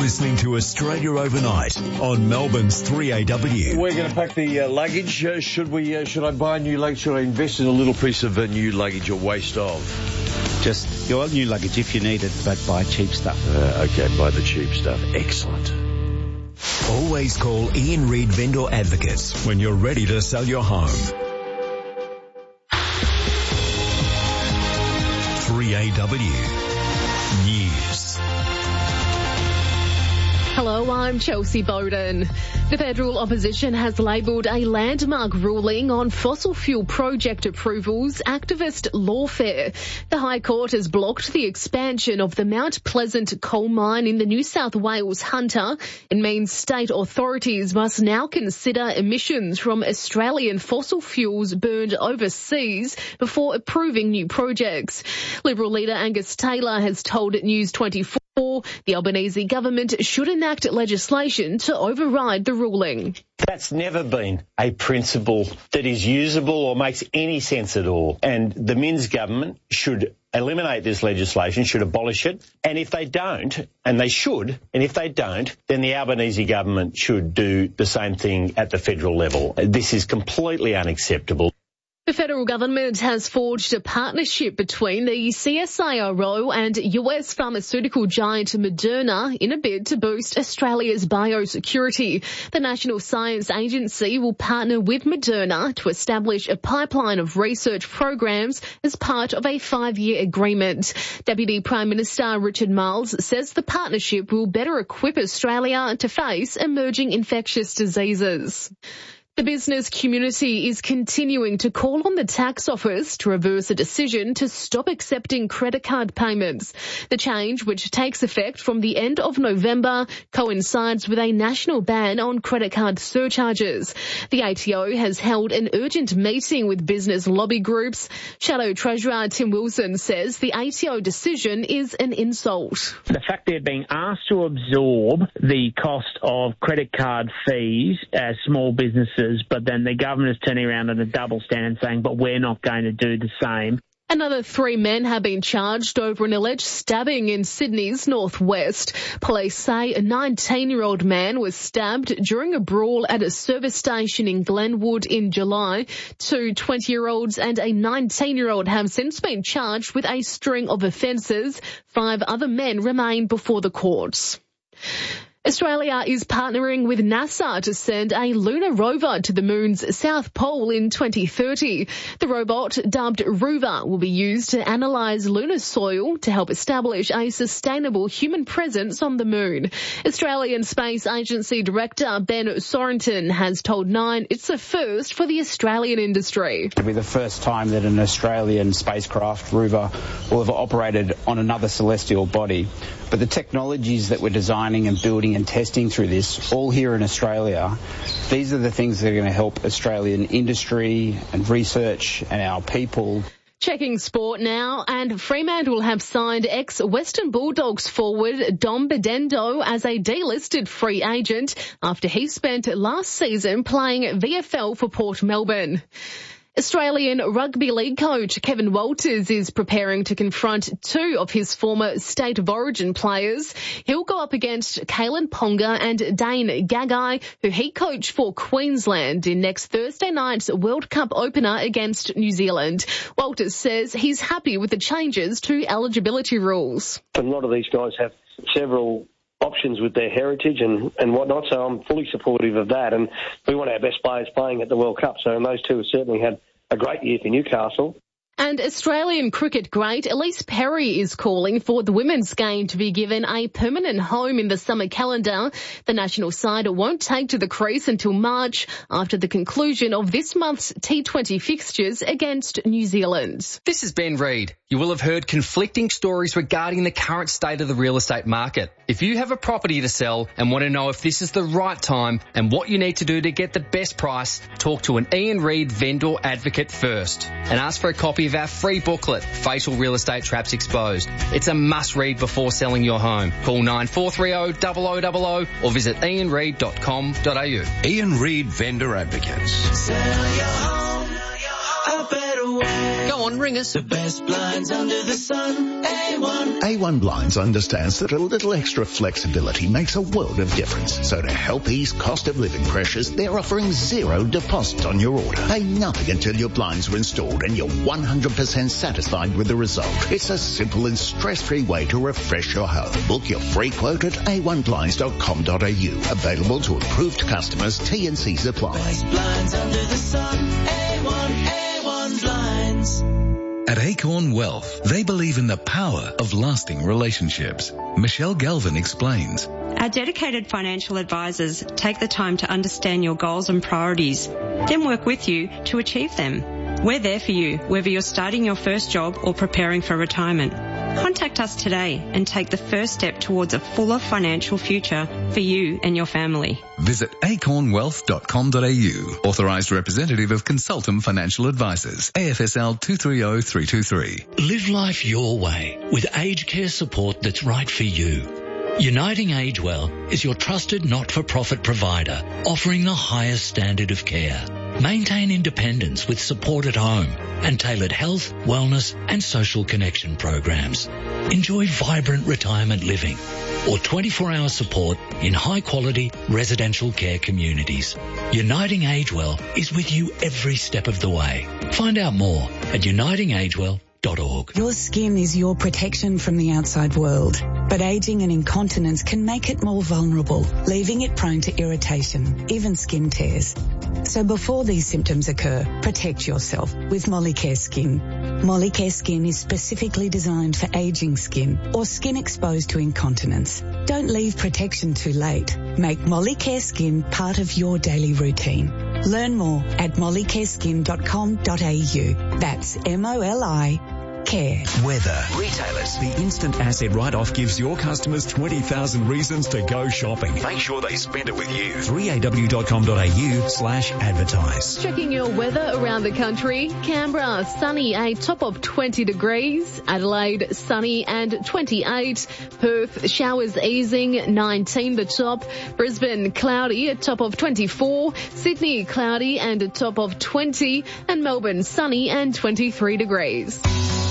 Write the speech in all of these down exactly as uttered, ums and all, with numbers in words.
listening to Australia Overnight on Melbourne's three A W. We're going to pack the uh, luggage. Uh, should we? Uh, should I buy new luggage? Should I invest in a little piece of uh, new luggage or waste of? Just your new luggage if you need it, but buy cheap stuff. Uh, okay, buy the cheap stuff. Excellent. Always call Ian Reid Vendor Advocates when you're ready to sell your home. three A W News. Hello, I'm Chelsea Bowden. The federal opposition has labelled a landmark ruling on fossil fuel project approvals activist lawfare. The High Court has blocked the expansion of the Mount Pleasant coal mine in the New South Wales Hunter. It means state authorities must now consider emissions from Australian fossil fuels burned overseas before approving new projects. Liberal leader Angus Taylor has told News twenty-four the Albanese government should enact legislation to override the ruling. That's never been a principle that is usable or makes any sense at all. And the Minns government should eliminate this legislation, should abolish it. And if they don't, and they should, and if they don't, then the Albanese government should do the same thing at the federal level. This is completely unacceptable. The federal government has forged a partnership between the C S I R O and U S pharmaceutical giant Moderna in a bid to boost Australia's biosecurity. The National Science Agency will partner with Moderna to establish a pipeline of research programs as part of a five-year agreement. Deputy Prime Minister Richard Marles says the partnership will better equip Australia to face emerging infectious diseases. The business community is continuing to call on the tax office to reverse a decision to stop accepting credit card payments. The change, which takes effect from the end of November, coincides with a national ban on credit card surcharges. The A T O has held an urgent meeting with business lobby groups. Shadow Treasurer Tim Wilson says the A T O decision is an insult. The fact they're being asked to absorb the cost of credit card fees as small businesses, but then the government is turning around on a double standard saying, but we're not going to do the same. Another three men have been charged over an alleged stabbing in Sydney's northwest. Police say a nineteen-year-old man was stabbed during a brawl at a service station in Glenwood in July. Two twenty-year-olds and a nineteen-year-old have since been charged with a string of offences. Five other men remain before the courts. Australia is partnering with NASA to send a lunar rover to the moon's south pole in twenty thirty. The robot, dubbed Rover, will be used to analyse lunar soil to help establish a sustainable human presence on the moon. Australian Space Agency Director Ben Sorenton has told Nine it's a first for the Australian industry. It'll be the first time that an Australian spacecraft, Rover, will have operated on another celestial body. But the technologies that we're designing and building and testing through this, all here in Australia, these are the things that are going to help Australian industry and research and our people. Checking sport now, and Fremantle have signed ex-Western Bulldogs forward Dom Bedendo as a delisted free agent after he spent last season playing V F L for Port Melbourne. Australian Rugby League coach Kevin Walters is preparing to confront two of his former State of Origin players. He'll go up against Kalen Ponga and Dane Gagai, who he coached for Queensland in next Thursday night's World Cup opener against New Zealand. Walters says he's happy with the changes to eligibility rules. A lot of these guys have several options with their heritage and, and whatnot, so I'm fully supportive of that. And we want our best players playing at the World Cup, so those two have certainly had a great year for Newcastle. And Australian cricket great Elise Perry is calling for the women's game to be given a permanent home in the summer calendar. The national side won't take to the crease until March after the conclusion of this month's T twenty fixtures against New Zealand. This is Ben Reid. You will have heard conflicting stories regarding the current state of the real estate market. If you have a property to sell and want to know if this is the right time and what you need to do to get the best price, talk to an Ian Reid vendor advocate first and ask for a copy of our free booklet, Facial Real Estate Traps Exposed. It's a must-read before selling your home. Call nine four three zero, zero zero zero zero or visit ian reid dot com dot a u. Ian Reid Vendor Advocates. Sell your home a better way. Go Go on, ring us. The best blinds under the sun, A one. A one Blinds understands that a little extra flexibility makes a world of difference. So to help ease cost of living pressures, they're offering zero deposit on your order. Pay nothing until your blinds are installed and you're one hundred percent satisfied with the result. It's a simple and stress-free way to refresh your home. Book your free quote at a one blinds dot com dot a u. Available to approved customers. T and C's apply. Best blinds under the sun, A one, A one Blinds. At Acorn Wealth, they believe in the power of lasting relationships. Michelle Galvin explains. Our dedicated financial advisors take the time to understand your goals and priorities, then work with you to achieve them. We're there for you, whether you're starting your first job or preparing for retirement. Contact us today and take the first step towards a fuller financial future for you and your family. Visit acorn wealth dot com dot a u. Authorised representative of Consultum Financial Advisors. A F S L two three zero three two three. Live life your way with aged care support that's right for you. Uniting AgeWell is your trusted not-for-profit provider, offering the highest standard of care. Maintain independence with support at home and tailored health, wellness and social connection programs. Enjoy vibrant retirement living or twenty-four hour support in high-quality residential care communities. Uniting AgeWell is with you every step of the way. Find out more at uniting agewell dot org. Your skin is your protection from the outside world, but aging and incontinence can make it more vulnerable, leaving it prone to irritation, even skin tears. So before these symptoms occur, protect yourself with Molicare Skin. Molicare Skin is specifically designed for aging skin or skin exposed to incontinence. Don't leave protection too late. Make Molicare Skin part of your daily routine. Learn more at molicare skin dot com dot a u. That's M O L I Care. Weather. Retailers. The instant asset write-off gives your customers twenty thousand reasons to go shopping. Make sure they spend it with you. three a w dot com dot a u slash advertise. Checking your weather around the country. Canberra, sunny, a top of twenty degrees. Adelaide, sunny and twenty-eight. Perth, showers easing, nineteen the top. Brisbane, cloudy, a top of twenty-four. Sydney, cloudy and a top of twenty. And Melbourne, sunny and twenty-three degrees.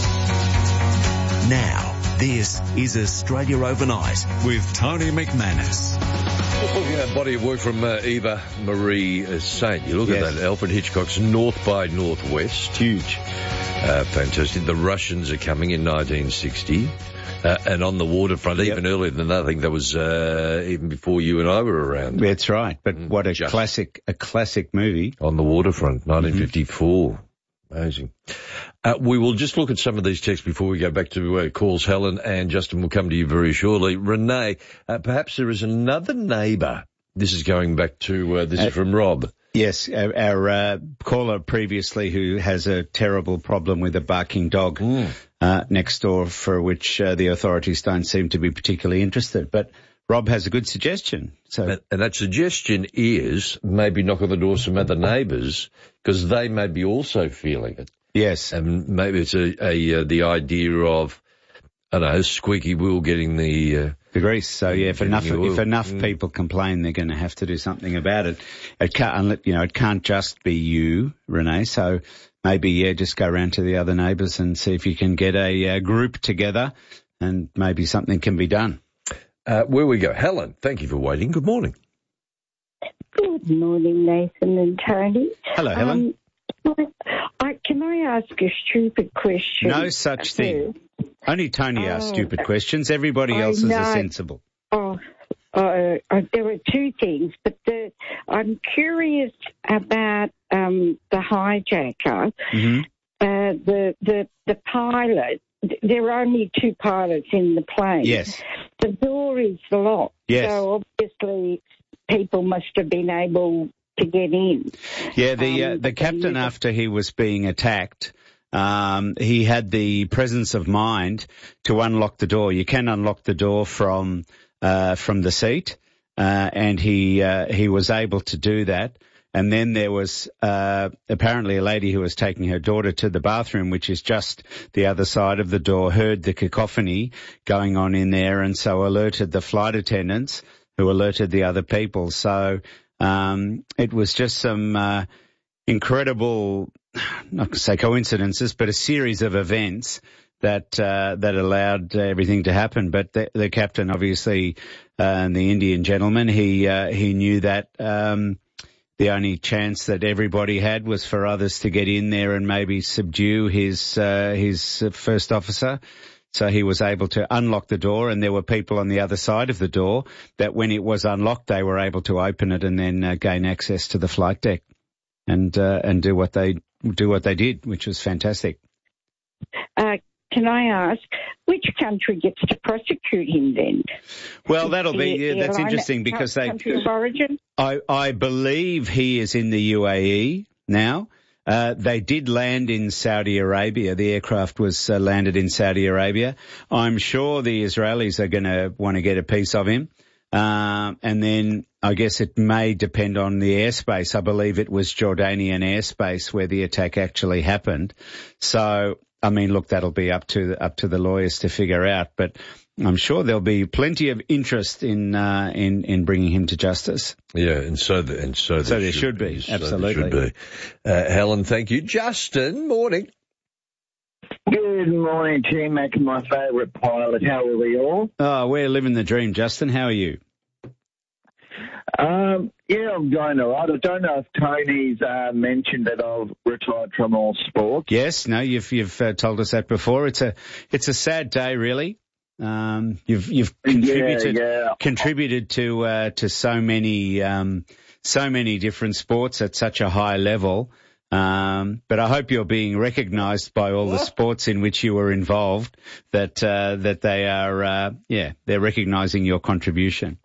Now, this is Australia Overnight with Tony McManus. Looking at that body of work from uh, Eva Marie uh, Saint. You look Yes. at that, Alfred Hitchcock's North by Northwest. Huge. Uh, fantastic. The Russians are coming in nineteen sixty. Uh, and on the waterfront, Yep. even earlier than that, I think that was uh, even before you and I were around. That's right. But what a Just classic, a classic movie. On the waterfront, nineteen fifty-four. Mm-hmm. Amazing. Uh, we will just look at some of these texts before we go back to uh, calls. Helen and Justin will come to you very shortly. Renee, uh, perhaps there is another neighbour. This is going back to, uh, this uh, is from Rob. Yes, our, our uh, caller previously who has a terrible problem with a barking dog mm. uh, next door, for which uh, the authorities don't seem to be particularly interested. But Rob has a good suggestion. So, and, and that suggestion is maybe knock on the door of some other neighbours, because they may be also feeling it. Yes. And maybe it's a, a uh, the idea of, I don't know, squeaky wheel getting the... Uh, the grease. So, yeah, if enough if enough mm. people complain, they're going to have to do something about it. It can't, you know, it can't just be you, Renee. So maybe, yeah, just go around to the other neighbours and see if you can get a uh, group together and maybe something can be done. Uh, where we go. Helen, thank you for waiting. Good morning. Good morning, Nathan and Tony. Hello, Helen. Um, I, can I ask a stupid question? No such thing. Only Tony oh, asks stupid questions. Everybody I else know. is sensible. Oh, uh, uh, there were two things, but the, I'm curious about um, the hijacker, mm-hmm. uh, the the the pilot. There are only two pilots in the plane. Yes. The door is locked. Yes. So obviously people must have been able to get in. Yeah, the um, uh, the captain, after he was being attacked, um, he had the presence of mind to unlock the door. You can unlock the door from uh, from the seat, uh, and he uh, he was able to do that. And then there was uh, apparently a lady who was taking her daughter to the bathroom, which is just the other side of the door, heard the cacophony going on in there, and so alerted the flight attendants, who alerted the other people. So um, it was just some uh, incredible not going to say coincidences, but a series of events that uh, that allowed everything to happen. But the, the captain, obviously, uh, and the Indian gentleman, he uh, he knew that um, the only chance that everybody had was for others to get in there and maybe subdue his uh, his first officer. So he was able to unlock the door, and there were people on the other side of the door that when it was unlocked, they were able to open it and then uh, gain access to the flight deck and uh, and do what they do what they did, which was fantastic. Uh, can I ask, which country gets to prosecute him then? Well, that'll be, The- yeah, the that's airline interesting because they, country of origin? I, I believe he is in the U A E now. Uh, they did land in Saudi Arabia. The aircraft was uh, landed in Saudi Arabia. I'm sure the Israelis are going to want to get a piece of him. Um, and then I guess it may depend on the airspace. I believe it was Jordanian airspace where the attack actually happened. So, I mean, look, that'll be up to up to the lawyers to figure out. But I'm sure there'll be plenty of interest in uh, in in bringing him to justice. Yeah, and so the, and so there, So there should, should be, So absolutely. there should be. Uh, Helen, thank you. Justin, morning. Good morning, Team Mac, my favourite pilot. How are we all? Oh, we're living the dream, Justin. How are you? Um, yeah, I'm going all right. I don't know if Tony's uh, mentioned that I've retired from all sports. Yes, no, you've you've uh, told us that before. It's a it's a sad day, really. Um, you've you've contributed Yeah, yeah. contributed to uh, to so many um, so many different sports at such a high level. Um, but I hope you're being recognised by all the sports in which you were involved. That uh, that they are uh, yeah they're recognising your contribution.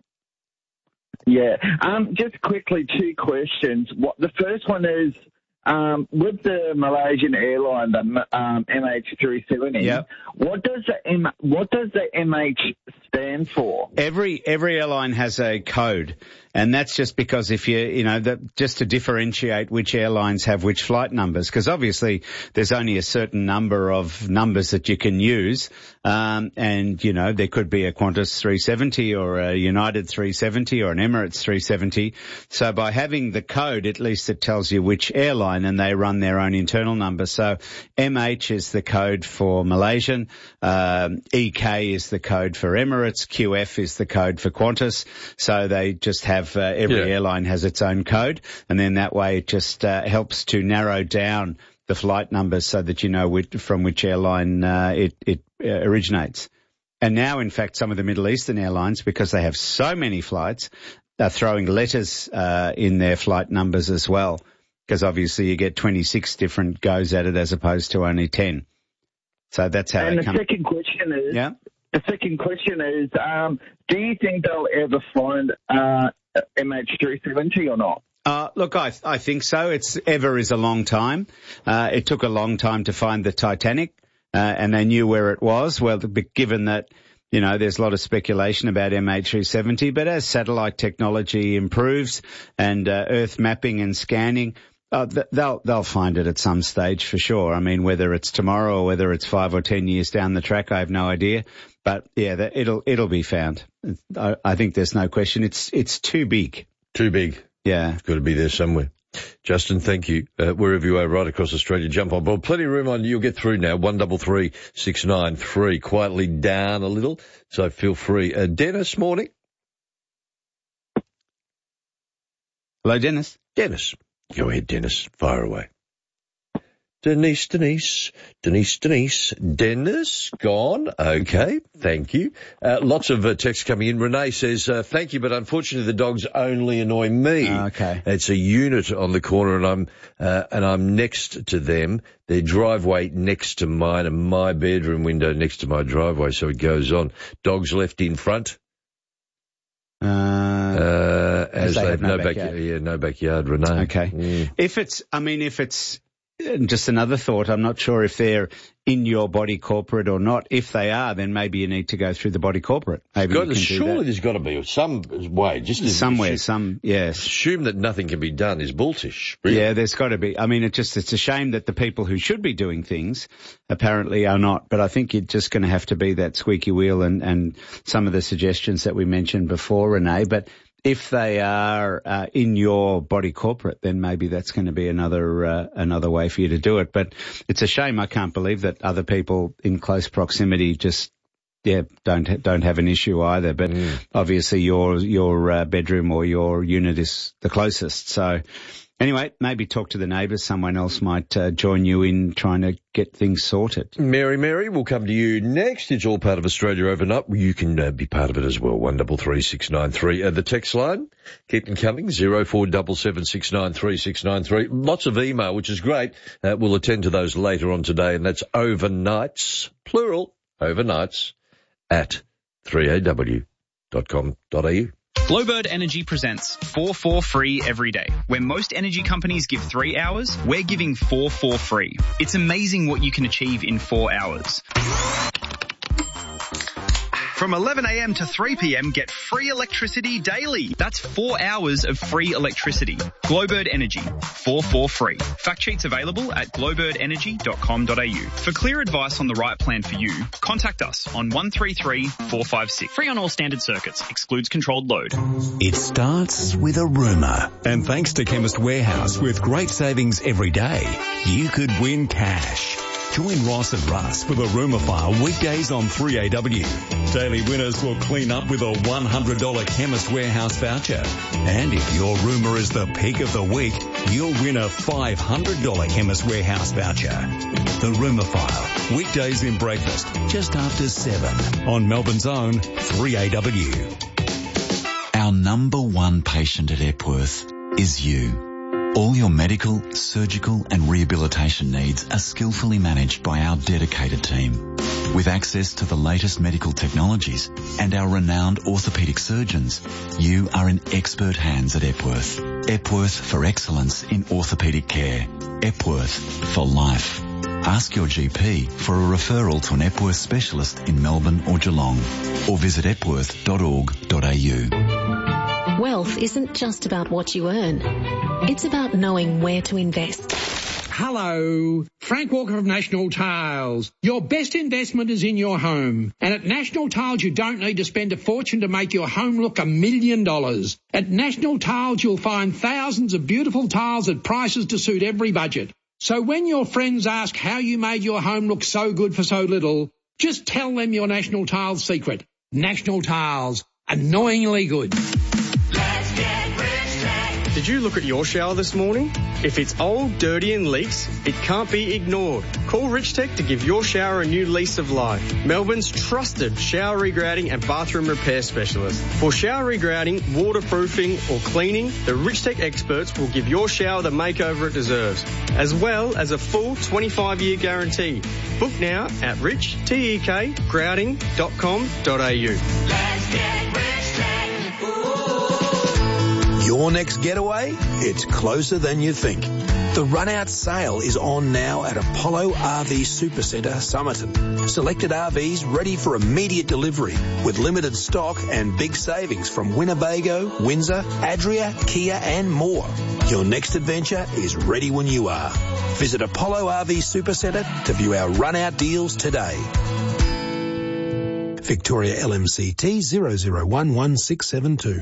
Yeah. Um, just quickly, two questions. What the first one is, um, with the Malaysian airline, the um, M H three seventy. Yep. What does the M What does the M H stand for? Every every airline has a code, and that's just because if you you know that just to differentiate which airlines have which flight numbers, because obviously there's only a certain number of numbers that you can use, um, and you know there could be a Qantas three seventy or a United three seventy or an Emirates three seventy. So by having the code, at least it tells you which airline, and they run their own internal number. So M H is the code for Malaysian, um, E K is the code for Emirates. Q F is the code for Qantas. So they just have, uh, every Yeah. airline has its own code. And then that way it just uh, helps to narrow down the flight numbers so that you know which, from which airline uh, it, it uh, originates. And now, in fact, some of the Middle Eastern airlines, because they have so many flights, are throwing letters uh, in their flight numbers as well. Because obviously you get twenty-six different goes at it as opposed to only ten. So that's how And they the come. second question is, Yeah. the second question is, um, do you think they'll ever find uh, M H three seventy or not? Uh, look, I, I think so. It's ever is a long time. Uh, it took a long time to find the Titanic, uh, and they knew where it was. Well, given that, you know, there's a lot of speculation about M H three seventy, but as satellite technology improves and uh, Earth mapping and scanning, uh, th- they'll they'll find it at some stage for sure. I mean, whether it's tomorrow or whether it's five or ten years down the track, I have no idea. But yeah, that, it'll it'll be found. I, I think there's no question. It's it's too big. Too big. Yeah. It's got to be there somewhere. Justin, thank you. Uh, wherever you are, right across Australia, jump on board. Plenty of room on. You'll get through now. One double three six nine three. Quietly down a little, so feel free. Uh, Dennis, morning. Hello, Dennis. Dennis, go ahead, Dennis. Fire away. Denise, Denise, Denise, Denise, Dennis, gone. Okay, thank you. Uh, lots of uh, texts coming in. Renee says, uh, thank you, but unfortunately the dogs only annoy me. Okay. It's a unit on the corner and I'm, uh, and I'm next to them. Their driveway next to mine and my bedroom window next to my driveway. So it goes on. Dogs left in front. Uh, Uh, as they they have have no no backyard. backyard. Yeah, no backyard, Renee. Okay. Mm. If it's, I mean, if it's just another thought, I'm not sure if they're in your body corporate or not. If they are, then maybe you need to go through the body corporate. Maybe God, you can surely do that. there's got to be some way. Just Somewhere, assume, some, yes. assume that nothing can be done is bulltish. Really. Yeah, there's got to be. I mean, it just, it's a shame that the people who should be doing things apparently are not. But I think you're just going to have to be that squeaky wheel and, and some of the suggestions that we mentioned before, Renee. But if they are uh, in your body corporate, then maybe that's going to be another uh, another way for you to do it. But it's a shame. I can't believe that other people in close proximity just yeah don't don't have an issue either. But mm. obviously your your uh, bedroom or your unit is the closest. So anyway, maybe talk to the neighbours. Someone else might uh, join you in trying to get things sorted. Mary, Mary, we'll come to you next. It's all part of Australia Overnight. You can uh, be part of it as well. One double three six nine three. Uh, the text line, keep them coming. Zero four double seven six nine three six nine three. Lots of email, which is great. Uh, we'll attend to those later on today, and that's overnights, plural, overnights at three A W dot com dot A U. Glowbird Energy presents four four free every day. Where most energy companies give three hours, we're giving four four free. It's amazing what you can achieve in four hours. From eleven a.m. to three p.m, get free electricity daily. That's four hours of free electricity. Glowbird Energy, four four free. Fact sheets available at glowbird energy dot com dot a u. For clear advice on the right plan for you, contact us on one three three four five six. Free on all standard circuits. Excludes controlled load. It starts with a rumour. And thanks to Chemist Warehouse, with great savings every day, you could win cash. Join Ross and Russ for the Rumour File weekdays on three A W. Daily winners will clean up with a one hundred dollars Chemist Warehouse voucher. And if your rumour is the pick of the week, you'll win a five hundred dollars Chemist Warehouse voucher. The Rumour File, weekdays in breakfast, just after seven on Melbourne's own three A W. Our number one patient at Epworth is you. All your medical, surgical and rehabilitation needs are skillfully managed by our dedicated team. With access to the latest medical technologies and our renowned orthopaedic surgeons, you are in expert hands at Epworth. Epworth for excellence in orthopaedic care. Epworth for life. Ask your G P for a referral to an Epworth specialist in Melbourne or Geelong, or visit epworth dot org dot a u. Wealth isn't just about what you earn. It's about knowing where to invest. Hello, Frank Walker of National Tiles. Your best investment is in your home. And at National Tiles, you don't need to spend a fortune to make your home look a million dollars. At National Tiles, you'll find thousands of beautiful tiles at prices to suit every budget. So when your friends ask how you made your home look so good for so little, just tell them your National Tiles secret. National Tiles, annoyingly good. Did you look at your shower this morning? If it's old, dirty and leaks, it can't be ignored. Call Rich Tech to give your shower a new lease of life. Melbourne's trusted shower regrouting and bathroom repair specialist. For shower regrouting, waterproofing or cleaning, the Rich Tech experts will give your shower the makeover it deserves, as well as a full twenty-five year guarantee. Book now at rich tek grouting dot com dot a u. Let's get Rich Tech. Your next getaway? It's closer than you think. The run-out sale is on now at Apollo R V Supercentre, Somerton. Selected R Vs ready for immediate delivery with limited stock and big savings from Winnebago, Windsor, Adria, Kia and more. Your next adventure is ready when you are. Visit Apollo R V Supercentre to view our run-out deals today. Victoria L M C T zero zero one one six seven two.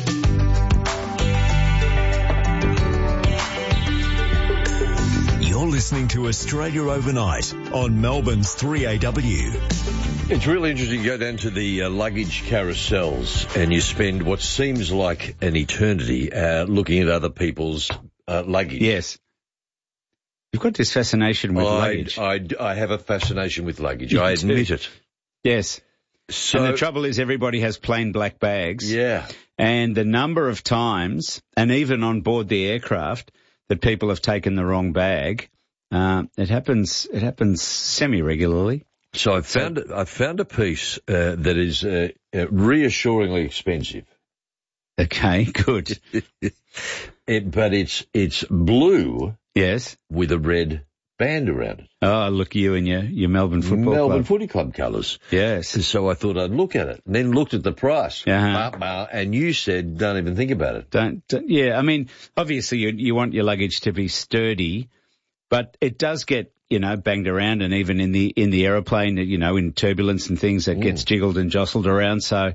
Listening to Australia Overnight on Melbourne's three A W. It's really interesting. You go down to the uh, luggage carousels and you spend what seems like an eternity uh, looking at other people's uh, luggage. Yes. You've got this fascination with I, luggage. I, I have a fascination with luggage. You I admit too. it. Yes. So, and the trouble is everybody has plain black bags. Yeah. And the number of times, and even on board the aircraft, that people have taken the wrong bag. Uh, it happens. It happens semi-regularly. So I found so, I found a piece uh, that is uh, uh, reassuringly expensive. Okay, good. it, but it's it's blue. Yes, with a red band around it. Oh, look, you and your your Melbourne Football Melbourne Club. Footy Club colours. Yes. So I thought I'd look at it, and then looked at the price. Uh-huh. And you said, don't even think about it. Don't. don't yeah, I mean, obviously you you want your luggage to be sturdy. But it does get, you know, banged around, and even in the in the aeroplane, you know, in turbulence and things, that mm. gets jiggled and jostled around. So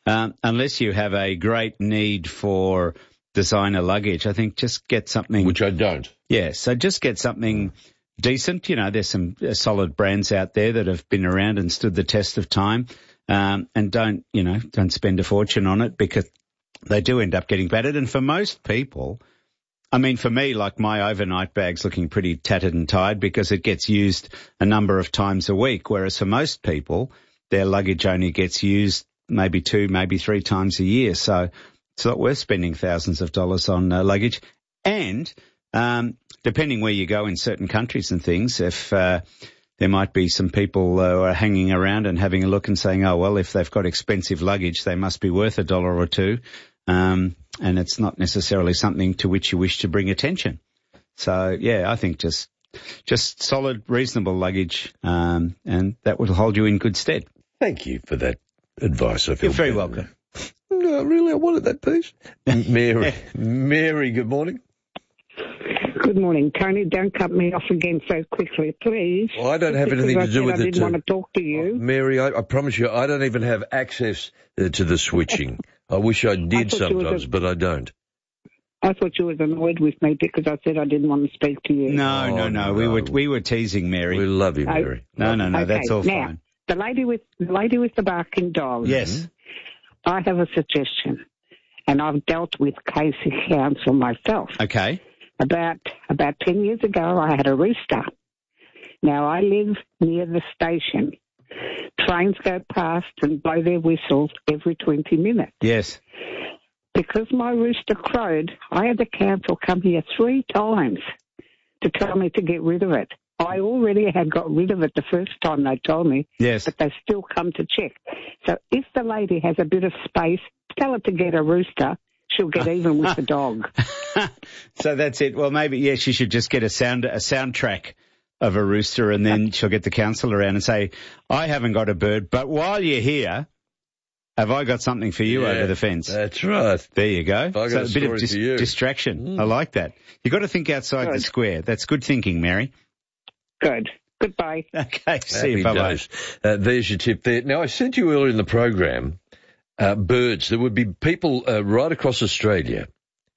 um, unless you have a great need for designer luggage, I think just get something. Which I don't. Yeah, so just get something decent. You know, there's some uh, solid brands out there that have been around and stood the test of time. Um, and don't, you know, don't spend a fortune on it because they do end up getting battered. And for most people, I mean, for me, like my overnight bag's looking pretty tattered and tired because it gets used a number of times a week, whereas for most people, their luggage only gets used maybe two, maybe three times a year. So it's not worth spending thousands of dollars on uh, luggage. And um, depending where you go in certain countries and things, if uh, there might be some people uh, who are hanging around and having a look and saying, oh, well, if they've got expensive luggage, they must be worth a dollar or two. Um, and it's not necessarily something to which you wish to bring attention. So, yeah, I think just just solid, reasonable luggage, um, and that will hold you in good stead. Thank you for that advice. I feel You're very better. welcome. No, really, I wanted that piece. Mary, Mary, good morning. Good morning, Tony. Don't cut me off again so quickly, please. Well, I don't have Just anything to because do I with said it. I didn't uh, want to talk to you. Mary, I, I promise you, I don't even have access uh, to the switching. I wish I did I sometimes, a, but I don't. I thought you was annoyed with me because I said I didn't want to speak to you. No, Oh, no, no, no. We were we were teasing Mary. We love you, Mary. No, no, no. Okay, That's all now, fine. The lady with the lady with the barking dog. Yes. I have a suggestion, and I've dealt with Casey Council myself. Okay. About about ten years ago, I had a rooster. Now I live near the station. Trains go past and blow their whistles every twenty minutes. Yes. Because my rooster crowed, I had the council come here three times to tell me to get rid of it. I already had got rid of it the first time they told me, yes, but they still come to check. So if the lady has a bit of space, tell her to get a rooster. She'll get even with the dog. So that's it. Well, maybe, yeah, she should just get a sound a soundtrack of a rooster, and then she'll get the council around and say, I haven't got a bird, but while you're here, have I got something for you Yeah, over the fence? That's right. There you go. I got So a a bit of story dis- for you. distraction. Mm. I like that. You've got to think outside Good. the square. That's good thinking, Mary. Good. Goodbye. Okay, see Happy you. Bye-bye. days. Uh, there's your tip there. Now, I said to you earlier in the program, uh, birds. There would be people uh, right across Australia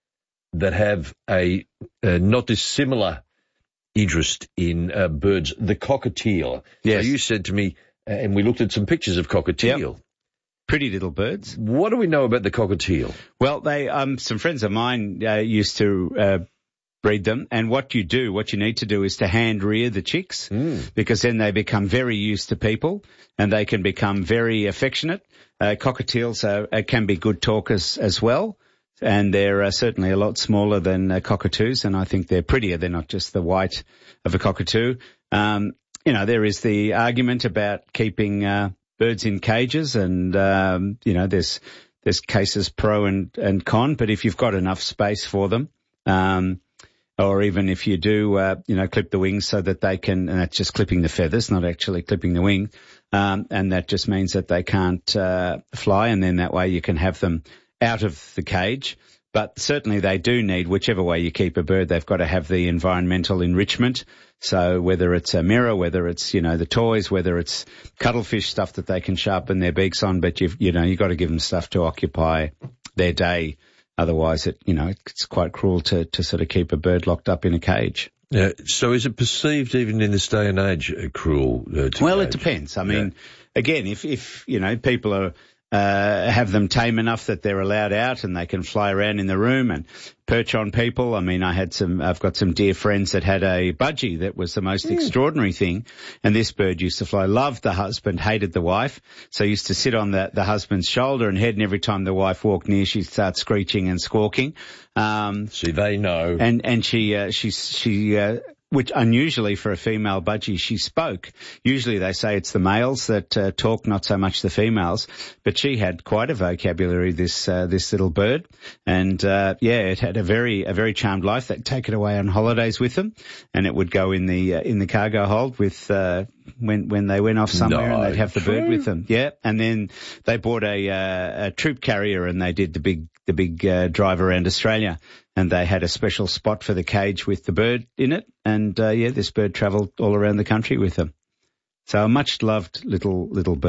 that have a uh, not dissimilar interest in uh, birds, the cockatiel. Yes. So you said to me, uh, and we looked at some pictures of cockatiel. Yep. Pretty little birds. What do we know about the cockatiel? Well, they um, some friends of mine uh, used to uh, breed them, and what you do, what you need to do is to hand rear the chicks, Mm. because then they become very used to people, and they can become very affectionate. Uh, cockatiels are, uh, can be good talkers as well, and they're uh, certainly a lot smaller than uh, cockatoos, and I think they're prettier. They're not just the white of a cockatoo. Um, you know, there is the argument about keeping uh, birds in cages, and um, you know, there's there's cases pro and, and con, but if you've got enough space for them, um, or even if you do, uh, you know, clip the wings so that they can, and that's just clipping the feathers, not actually clipping the wing, um, and that just means that they can't uh, fly, and then that way you can have them out of the cage. But certainly they do need, whichever way you keep a bird, they've got to have the environmental enrichment. So whether it's a mirror, whether it's, you know, the toys, whether it's cuttlefish stuff that they can sharpen their beaks on, but you've, you know, you've got to give them stuff to occupy their day. Otherwise, it, you know, it's quite cruel to, to sort of keep a bird locked up in a cage. Yeah, so is it perceived even in this day and age uh, cruel? Uh, to Well, cage? it depends. I mean, again, if, if, you know, people are, uh, have them tame enough that they're allowed out and they can fly around in the room and perch on people. I mean, I had some, I've got some dear friends that had a budgie that was the most mm. extraordinary thing. And this bird used to fly, loved the husband, hated the wife. So used to sit on the, the husband's shoulder and head, and every time the wife walked near, she'd start screeching and squawking. Um, See, they know. And, and she, uh, she, she, uh, which unusually for a female budgie, she spoke. Usually they say it's the males that uh, talk, not so much the females. But she had quite a vocabulary, this uh, this little bird, and uh, yeah, it had a very a very charmed life. They'd take it away on holidays with them, and it would go in the uh, in the cargo hold with uh, when when they went off somewhere, no, and they'd have the true. bird with them. Yeah, and then they bought a, uh, a troop carrier, and they did the big the big uh, drive around Australia. And they had a special spot for the cage with the bird in it. And, uh, yeah, this bird travelled all around the country with them. So a much-loved little little bird.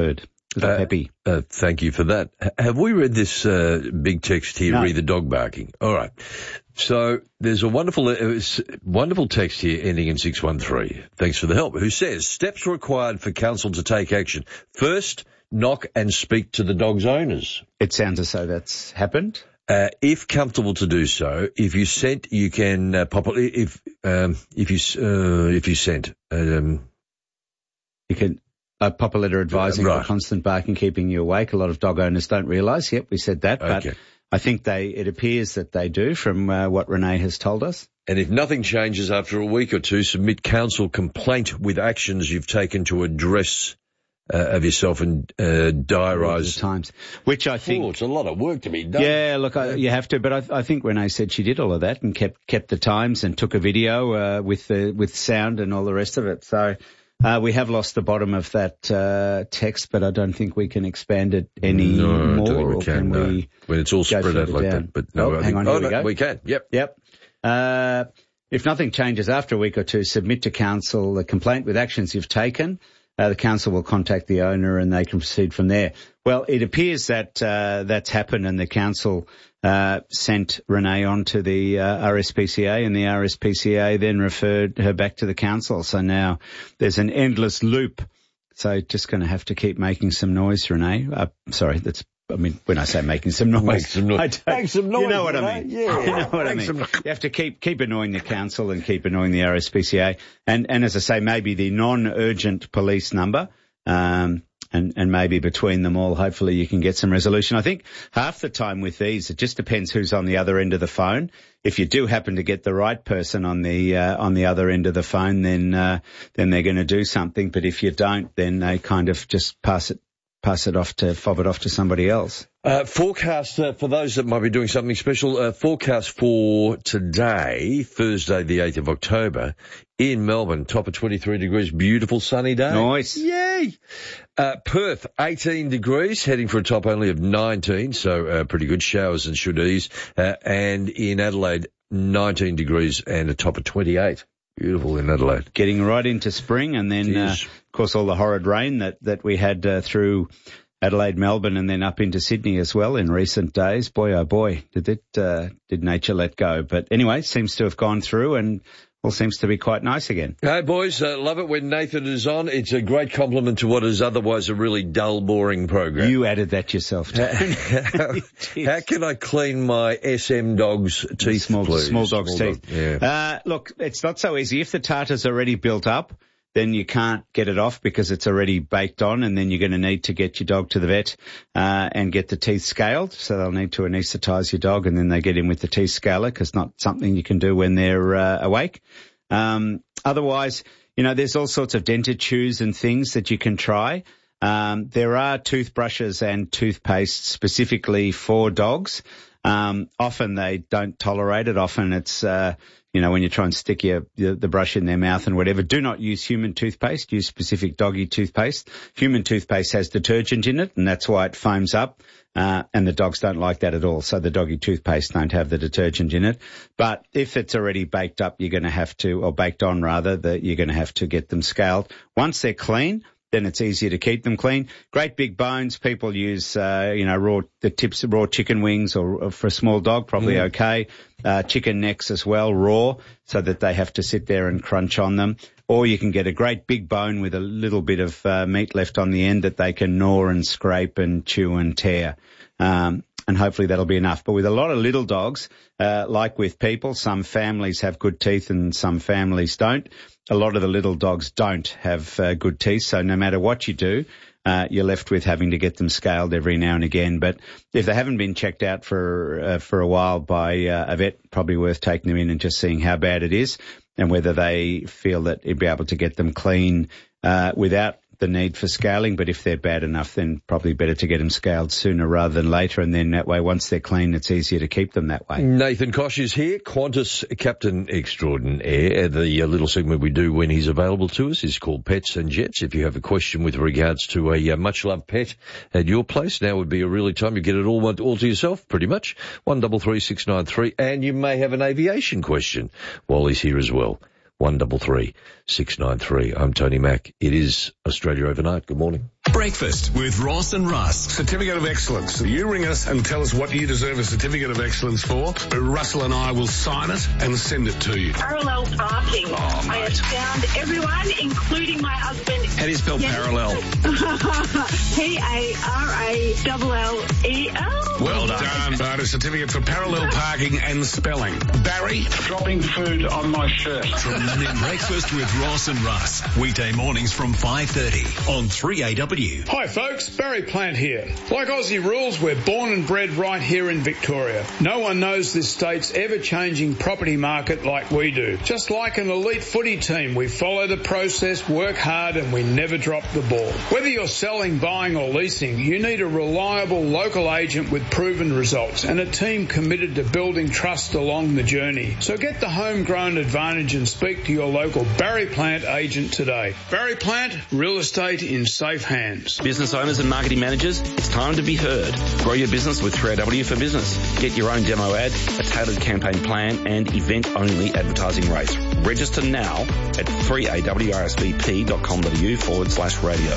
Little Uh, Peppy. Uh, thank you for that. H- have we read this uh, big text here, No. Read the dog barking? All right. So there's a wonderful uh, wonderful text here ending in six one three. Thanks for the help. Who says, steps required for council to take action. First, knock and speak to the dog's owners. It sounds as though that's happened. Uh, if comfortable to do so, if you sent, you can uh, pop it. If um, if you uh, if you sent, um, you can uh, pop a letter advising uh, right. the constant barking keeping you awake. A lot of dog owners don't realise. Yep, we said that, but Okay. I think they. It appears that they do from uh, what Renee has told us. And if nothing changes after a week or two, submit council complaint with actions you've taken to address uh, of yourself and uh, diarise times. Which I think oh, it's a lot of work to be done. Yeah, look, I, you have to, but I, I think Renee said she did all of that and kept kept the times and took a video uh, with the with sound and all the rest of it. So uh, we have lost the bottom of that uh, text, but I don't think we can expand it any no, I more. don't think we or can, can no. we When it's all go spread out further like down? that. But no, oh, I hang think, on, oh, here we no, go. we can. Yep. Yep. Uh, if nothing changes after a week or two, submit to council a complaint with actions you've taken. Uh, the council will contact the owner and they can proceed from there. Well, it appears that uh, that's happened and the council uh, sent Renee on to the uh, R S P C A and the R S P C A then referred her back to the council. So now there's an endless loop. So just going to have to keep making some noise, Renee. Uh, sorry, that's I mean, when I say making some noise, Make some noise. I don't- Make some noise, You know what I Renee. mean? Yeah. You know what I Make mean? some- You have to keep keep annoying the council and keep annoying the R S P C A. And and as I say, maybe the non-urgent police number. Um, and, and maybe between them all, hopefully you can get some resolution. I think half the time with these, it just depends who's on the other end of the phone. If you do happen to get the right person on the uh, on the other end of the phone, then uh, then they're going to do something. But if you don't, then they kind of just pass it pass it off to fob it off to somebody else. Uh, forecast uh, for those that might be doing something special. Uh, forecast for today, Thursday, the eighth of October, in Melbourne, top of twenty-three degrees, beautiful sunny day. Nice. Yay! Uh, Perth, eighteen degrees, heading for a top only of nineteen, so uh, pretty good. Showers and should ease. Uh, and in Adelaide, nineteen degrees and a top of twenty-eight. Beautiful in Adelaide. Getting right into spring, and then, uh, of course, all the horrid rain that, that we had uh, through Adelaide, Melbourne, and then up into Sydney as well in recent days. Boy, oh boy, did it uh, did nature let go. But anyway, seems to have gone through and all seems to be quite nice again. Hey, boys, uh, love it when Nathan is on. It's a great compliment to what is otherwise a really dull, boring program. You added that yourself, Tony. how, how can I clean my S M dog's teeth, small, please? small dog's Small teeth. dog, yeah. Uh, look, it's not so easy. If the tartar's already built up, then you can't get it off because it's already baked on, and then you're going to need to get your dog to the vet uh, and get the teeth scaled. So they'll need to anaesthetise your dog, and then they get in with the teeth scaler because not something you can do when they're uh, awake. Um, otherwise, you know, there's all sorts of dental chews and things that you can try. Um, there are toothbrushes and toothpaste specifically for dogs. Um, often they don't tolerate it. Often it's, uh, you know, when you try and stick your, your, the brush in their mouth and whatever, do not use human toothpaste. Use specific doggy toothpaste. Human toothpaste has detergent in it, and that's why it foams up. Uh, and the dogs don't like that at all. So the doggy toothpaste don't have the detergent in it. But if it's already baked up, you're going to have to, or baked on rather, that you're going to have to get them scaled. Once they're clean, then it's easier to keep them clean. Great big bones. People use, uh, you know, raw, the tips of raw chicken wings or, or for a small dog, probably Mm. okay. Uh, chicken necks as well, raw, so that they have to sit there and crunch on them. Or you can get a great big bone with a little bit of uh, meat left on the end that they can gnaw and scrape and chew and tear. Um, and hopefully that'll be enough. But with a lot of little dogs, uh, like with people, some families have good teeth and some families don't. A lot of the little dogs don't have uh, good teeth, so no matter what you do, uh, you're left with having to get them scaled every now and again. But if they haven't been checked out for uh, for a while by uh, a vet, probably worth taking them in and just seeing how bad it is and whether they feel that you'd be able to get them clean uh, without the need for scaling. But if they're bad enough, then probably better to get them scaled sooner rather than later. And then that way, once they're clean, it's easier to keep them that way. Nathan Kosh is here, Qantas Captain Extraordinaire. The uh, little segment we do when he's available to us is called Pets and Jets. If you have a question with regards to a uh, much-loved pet at your place, now would be a really time. You get it all, all to yourself, pretty much. one double three six nine three. And you may have an aviation question while he's here as well. one three three, six nine three. I'm Tony Mack. It is Australia Overnight. Good morning. Breakfast with Ross and Russ. Certificate of Excellence. You ring us and tell us what you deserve a Certificate of Excellence for. Russell and I will sign it and send it to you. Parallel parking. Oh, I have found everyone, including my husband. How do you spell Yes. parallel? P A R A L L E L. Well done, but a certificate for parallel parking and spelling. Barry? Dropping food on my shirt. Breakfast with Ross and Russ. Weekday mornings from five thirty on three A W. Hi folks, Barry Plant here. Like Aussie rules, we're born and bred right here in Victoria. No one knows this state's ever-changing property market like we do. Just like an elite footy team, we follow the process, work hard, and we never drop the ball. Whether you're selling, buying or leasing, you need a reliable local agent with proven results and a team committed to building trust along the journey. So get the homegrown advantage and speak to your local Barry Plant agent today. Barry Plant, real estate in safe hands. Business owners and marketing managers, it's time to be heard. Grow your business with three A W for Business. Get your own demo ad, a tailored campaign plan and event-only advertising rates. Register now at three A W R S V P dot com dot A U forward slash radio.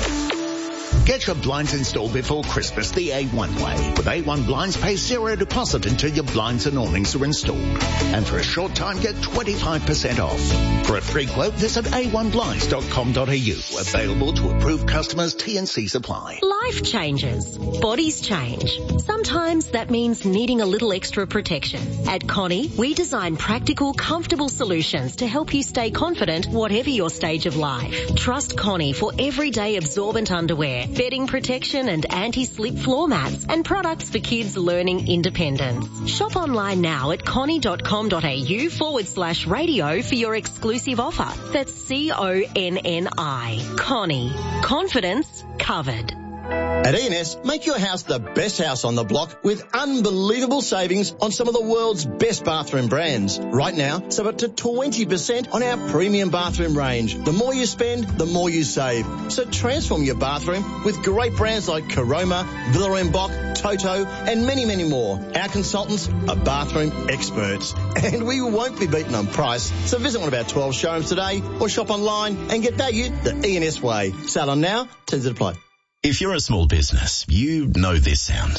Get your blinds installed before Christmas the A one way. With A one Blinds, pay zero deposit until your blinds and awnings are installed. And for a short time, get twenty-five percent off. For a free quote, visit A one blinds dot com dot A U. Available to approved customers, T and C supply. Life changes. Bodies change. Sometimes that means needing a little extra protection. At Connie, we design practical, comfortable solutions to help you stay confident whatever your stage of life. Trust Connie for everyday absorbent underwear, bedding protection and anti-slip floor mats, and products for kids learning independence. Shop online now at connie dot com dot A U forward slash radio for your exclusive offer. That's C O N N I. Connie. Confidence covered. At E and S, make your house the best house on the block with unbelievable savings on some of the world's best bathroom brands. Right now, save up to twenty percent on our premium bathroom range. The more you spend, the more you save. So transform your bathroom with great brands like Caroma, Villa and Bock, Toto, and many, many more. Our consultants are bathroom experts, and we won't be beaten on price. So visit one of our twelve showrooms today or shop online and get value the E and S way. Sale on now, terms apply. If you're a small business, you know this sound.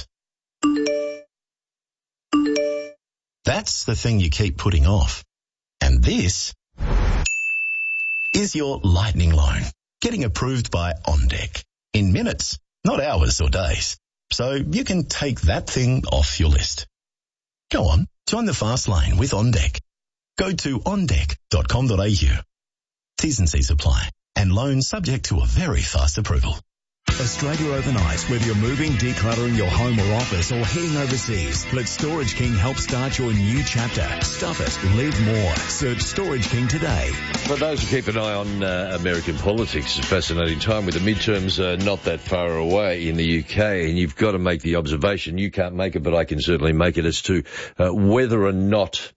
That's the thing you keep putting off. And this is your lightning loan, getting approved by OnDeck in minutes, not hours or days. So you can take that thing off your list. Go on, join the fast lane with OnDeck. Go to on deck dot com dot A U. T's and C's apply, and loan subject to a very fast approval. Australia Overnight. Whether you're moving, decluttering your home or office, or heading overseas, let Storage King help start your new chapter. Stuff it, live more. Search Storage King today. For those who keep an eye on uh, American politics, it's a fascinating time with the midterms uh, not that far away in the U K, and you've got to make the observation. You can't make it, but I can certainly make it as to uh, whether or not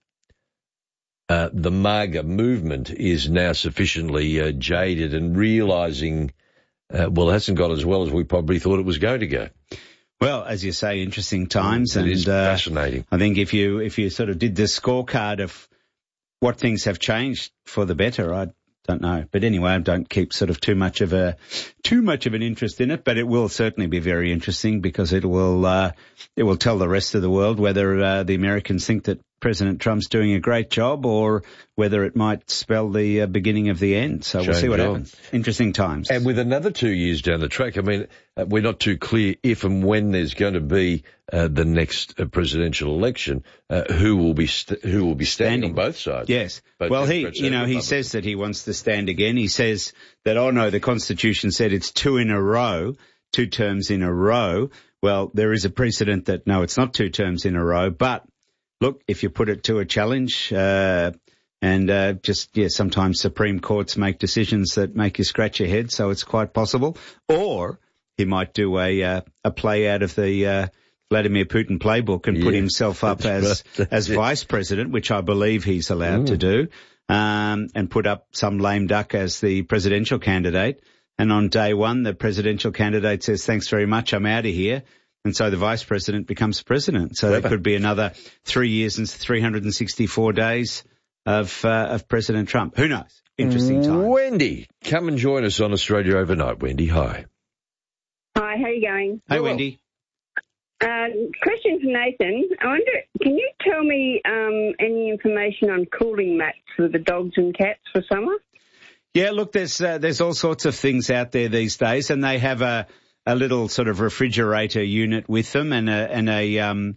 uh, the MAGA movement is now sufficiently uh, jaded and realising Uh, well, it hasn't got as well as we probably thought it was going to go. Well, as you say, interesting times. It and, is uh, fascinating. I think if you if you sort of did the scorecard of what things have changed for the better, I don't know. But anyway, I don't keep sort of too much of a too much of an interest in it. But it will certainly be very interesting because it will uh, it will tell the rest of the world whether uh, the Americans think that President Trump's doing a great job or whether it might spell the uh, beginning of the end. So we'll see what happens. Interesting times. And with another two years down the track, I mean, uh, we're not too clear if and when there's going to be uh, the next uh, presidential election, uh, who will be st- who will be standing, standing on both sides. Yes. Both well, he, you know, he says that he wants to stand again. He says that, oh no, the Constitution said it's two in a row, two terms in a row. Well, there is a precedent that, no, it's not two terms in a row, but look, if you put it to a challenge, uh, and, uh, just, yeah, sometimes Supreme Courts make decisions that make you scratch your head, so it's quite possible. Or he might do a, uh, a play out of the, uh, Vladimir Putin playbook and yeah, put himself up as, right. as vice president, which I believe he's allowed mm. to do, um, and put up some lame duck as the presidential candidate. And on day one, the presidential candidate says, thanks very much, I'm out of here. And so the vice president becomes president. So Clever. That could be another three years and three hundred sixty-four days of uh, of President Trump. Who knows? Interesting time. Wendy, come and join us on Australia Overnight. Wendy, hi. Hi, how are you going? Hey, Wendy. Uh, question for Nathan. I wonder, can you tell me um, any information on cooling mats for the dogs and cats for summer? Yeah, look, there's uh, there's all sorts of things out there these days, and they have a, a little sort of refrigerator unit with them and a and a um,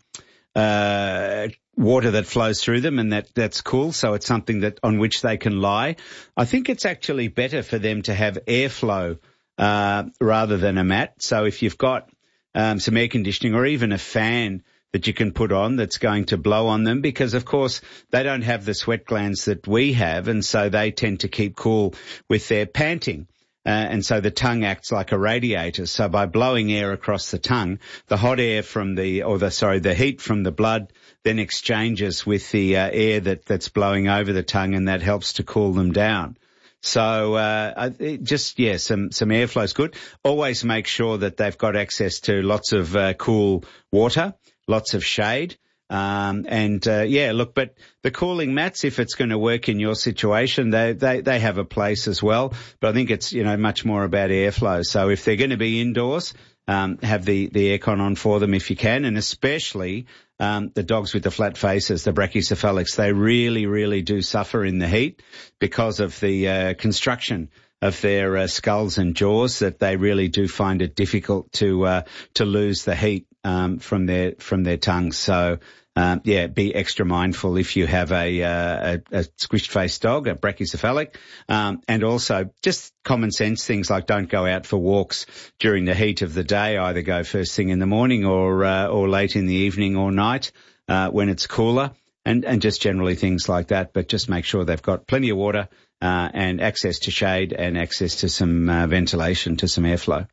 uh, water that flows through them, and that, that's cool. So it's something that on which they can lie. I think it's actually better for them to have airflow uh, rather than a mat. So if you've got um, some air conditioning or even a fan that you can put on that's going to blow on them, because of course they don't have the sweat glands that we have, and so they tend to keep cool with their panting. Uh, and so the tongue acts like a radiator. So by blowing air across the tongue, the hot air from the, or the, sorry, the heat from the blood then exchanges with the uh, air that, that's blowing over the tongue, and that helps to cool them down. So, uh, just, yeah, some, some airflow is good. Always make sure that they've got access to lots of uh, cool water, lots of shade. Um, and, uh, yeah, look, but the cooling mats, if it's going to work in your situation, they, they, they have a place as well. But I think it's, you know, much more about airflow. So if they're going to be indoors, um, have the, the aircon on for them if you can, and especially, um, the dogs with the flat faces, the brachycephalics, they really, really do suffer in the heat because of the, uh, construction of their uh, skulls and jaws, that they really do find it difficult to, uh, to lose the heat, um, from their, from their tongues. So, Um, yeah, be extra mindful if you have a, uh, a, a squished-faced dog, a brachycephalic, um, and also just common sense things like don't go out for walks during the heat of the day. Either go first thing in the morning or uh, or late in the evening or night uh, when it's cooler, and, and just generally things like that. But just make sure they've got plenty of water uh, and access to shade and access to some uh, ventilation, to some airflow.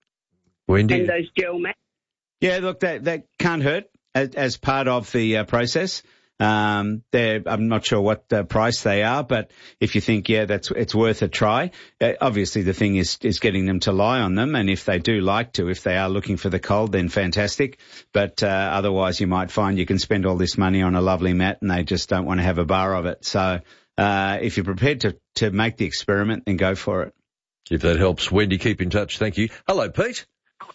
Wendy? And those gel mats? Yeah, look, that, that can't hurt. As part of the uh, process, um, they're, I'm not sure what the price they are, but if you think, yeah, that's, it's worth a try. Uh, obviously the thing is, is getting them to lie on them. And if they do like to, if they are looking for the cold, then fantastic. But, uh, otherwise you might find you can spend all this money on a lovely mat and they just don't want to have a bar of it. So, uh, if you're prepared to, to make the experiment, then go for it. If that helps, Wendy, keep in touch. Thank you. Hello, Pete.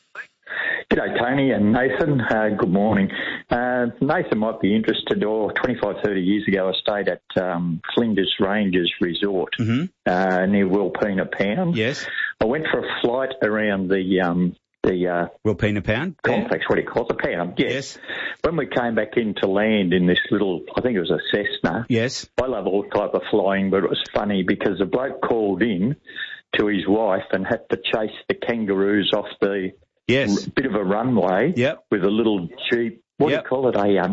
G'day, Tony and Nathan. Uh, good morning. Uh, Nathan might be interested, or twenty-five, thirty years ago I stayed at um, Flinders Rangers Resort mm-hmm. uh, near Wilpena Pound. Yes. I went for a flight around the um, the uh, Wilpena Pound complex, what do you call it, the Pound, yes. yes. When we came back into land in this little, I think it was a Cessna. Yes. I love all type of flying, but it was funny because the bloke called in to his wife and had to chase the kangaroos off the Yes. bit of a runway yep. with a little Jeep, what yep. do you call it, a um,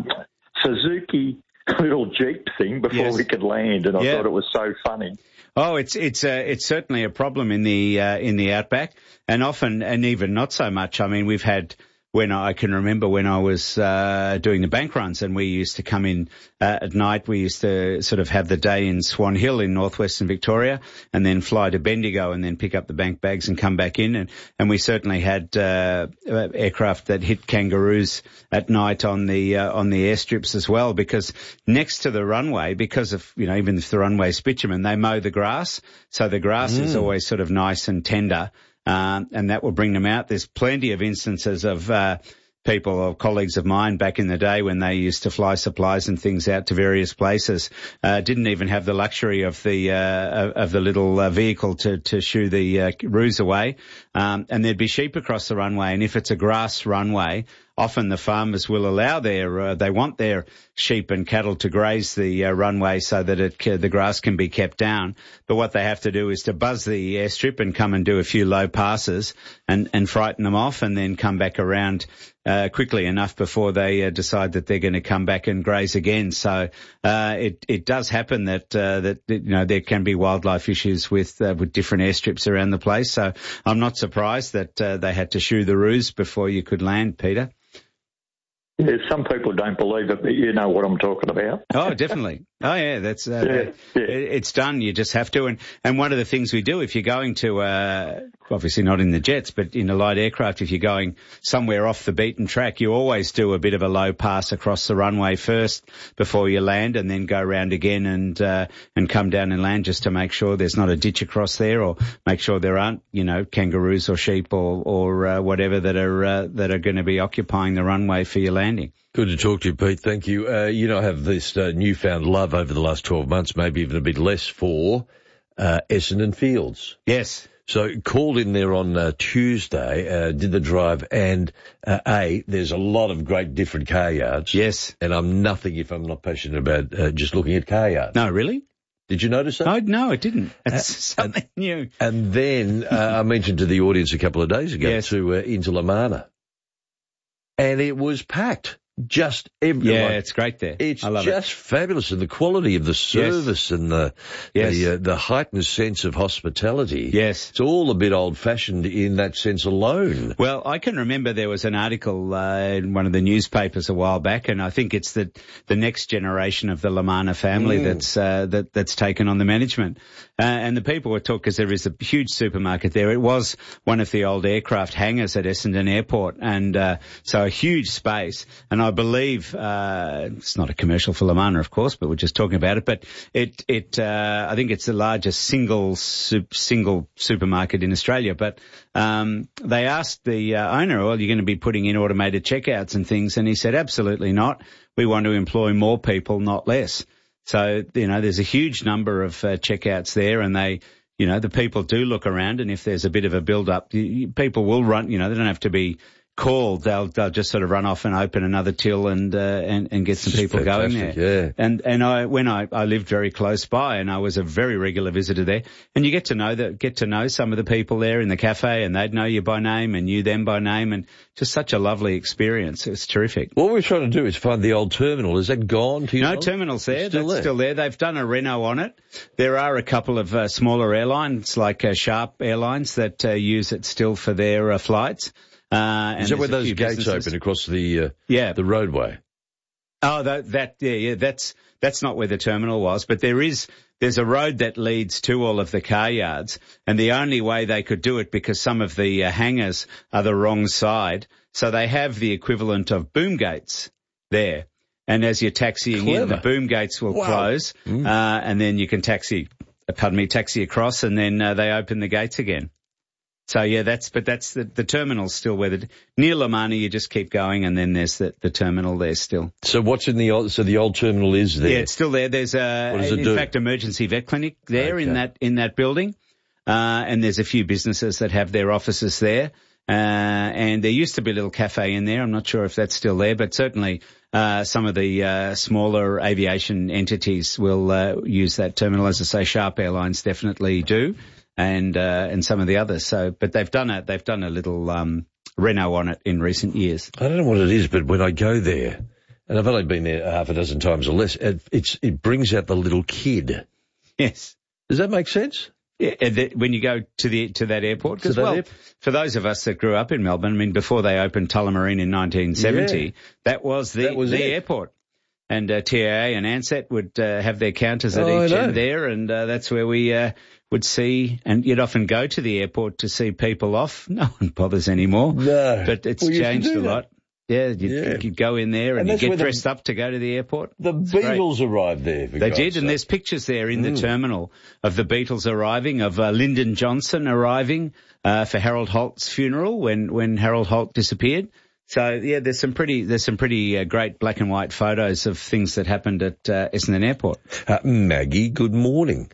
Suzuki little Jeep thing before yes. we could land, and I yep. thought it was so funny. Oh, it's it's uh, it's certainly a problem in the uh, in the outback, and often, and even not so much. I mean, we've had, when I can remember when I was uh, doing the bank runs, and we used to come in uh, at night. We used to sort of have the day in Swan Hill in northwestern Victoria, and then fly to Bendigo, and then pick up the bank bags and come back in. And, and we certainly had uh, aircraft that hit kangaroos at night on the uh, on the airstrips as well, because next to the runway, because of, you know, even if the runway's bitumen, they mow the grass, so the grass mm. is always sort of nice and tender. Um, and that will bring them out. There's plenty of instances of uh, people or colleagues of mine back in the day when they used to fly supplies and things out to various places, uh, didn't even have the luxury of the uh, of the little uh, vehicle to to shoo the uh, roos away. Um, and there'd be sheep across the runway, and if it's a grass runway, often the farmers will allow their, uh, they want their sheep and cattle to graze the uh, runway so that it, uh, the grass can be kept down. But what they have to do is to buzz the airstrip and come and do a few low passes and, and frighten them off, and then come back around uh, quickly enough before they uh, decide that they're going to come back and graze again. So uh, it, it does happen that, uh, that, you know, there can be wildlife issues with, uh, with different airstrips around the place. So I'm not surprised that uh, they had to shoo the roos before you could land, Peter. Yeah, some people don't believe it, but you know what I'm talking about. Oh, definitely. Oh, yeah, that's, uh, yeah, that, yeah. it's done. You just have to. And, and one of the things we do, if you're going to, uh, obviously not in the jets, but in a light aircraft, if you're going somewhere off the beaten track, you always do a bit of a low pass across the runway first before you land, and then go round again and uh, and come down and land, just to make sure there's not a ditch across there, or make sure there aren't, you know, kangaroos or sheep or or uh, whatever that are uh, that are going to be occupying the runway for your landing. Good to talk to you, Pete. Thank you. Uh, you know, I have this uh, newfound love over the last twelve months, maybe even a bit less, for uh, Essendon Fields. Yes. So called in there on uh, Tuesday, uh, did the drive, and uh, A, there's a lot of great different car yards. Yes. And I'm nothing if I'm not passionate about uh, just looking at car yards. No, really? Did you notice that? No, no, I didn't. It's uh, something and, new. And then uh, I mentioned to the audience a couple of days ago yes. to uh, into Lamana. And it was packed. Just every Yeah, like, it's great there. It's I love just it. fabulous, and the quality of the service yes. and the yes. the, uh, the heightened sense of hospitality. Yes, it's all a bit old-fashioned in that sense alone. Well, I can remember there was an article uh, in one of the newspapers a while back, and I think it's the the next generation of the Lamana family mm. that's uh, that that's taken on the management. Uh, and the people were talking, because there is a huge supermarket there. It was one of the old aircraft hangars at Essendon Airport, and uh, so a huge space. And I believe uh, it's not a commercial for Lamana, of course, but we're just talking about it. But it, it, uh, I think it's the largest single sup, single supermarket in Australia. But um, they asked the uh, owner, "Well, you're going to be putting in automated checkouts and things?" And he said, "Absolutely not. We want to employ more people, not less." So, you know, there's a huge number of uh, checkouts there, and they, you know, the people do look around, and if there's a bit of a build-up, you, you, people will run, you know, they don't have to be called. They'll, they'll just sort of run off and open another till and, uh, and, and get some people going there. Yeah. And, and I, when I, I lived very close by, and I was a very regular visitor there, and you get to know that, get to know some of the people there in the cafe, and they'd know you by name and you them by name, and just such a lovely experience. It was terrific. What we're trying to do is find the old terminal. Is that gone? To no, know? terminal's there. It's still That's there. still there. They've done a reno on it. There are a couple of uh, smaller airlines, like uh, Sharp Airlines, that uh, use it still for their uh, flights. Uh, Is that where those gates businesses. open across the uh, yeah. the roadway? Oh, that, that yeah, yeah, that's that's not where the terminal was, but there is there's a road that leads to all of the car yards, and the only way they could do it, because some of the uh, hangars are the wrong side, so they have the equivalent of boom gates there, and as you're taxiing Clever. in, the boom gates will wow. close, mm. uh, and then you can taxi, pardon me, taxi across, and then uh, they open the gates again. So yeah, that's, but that's the, the terminal's still where the, near Lamana, you just keep going, and then there's the, the terminal there still. So what's in the old, so the old terminal is there? Yeah, it's still there. There's a, what does it in do? fact, emergency vet clinic there okay. in that, in that building. Uh, and there's a few businesses that have their offices there. Uh, and there used to be a little cafe in there. I'm not sure if that's still there, but certainly, uh, some of the, uh, smaller aviation entities will, uh, use that terminal. As I say, Sharp Airlines definitely do. And, uh, and some of the others. So, but they've done a, they've done a little, um, reno on it in recent years. I don't know what it is, but when I go there, and I've only been there half a dozen times or less, it, it's, it brings out the little kid. Yes. Does that make sense? Yeah, the, when you go to the, to that airport. Because, well, airport? For those of us that grew up in Melbourne, I mean, before they opened Tullamarine in nineteen seventy, yeah. that was the, that was the airport. And, uh, T A A and Ansett would, uh, have their counters at oh, each end there, and, uh, that's where we, uh, would see, and you'd often go to the airport to see people off. No one bothers anymore. No. But it's well, changed a lot. Yeah you'd, yeah, you'd go in there and, and you'd get dressed the, up to go to the airport. The it's Beatles great. arrived there. They did, and there's pictures there in mm. the terminal of the Beatles arriving, of uh, Lyndon Johnson arriving uh, for Harold Holt's funeral when, when Harold Holt disappeared. So, yeah, there's some pretty, there's some pretty uh, great black and white photos of things that happened at uh, Essendon Airport. Uh, Maggie, good morning.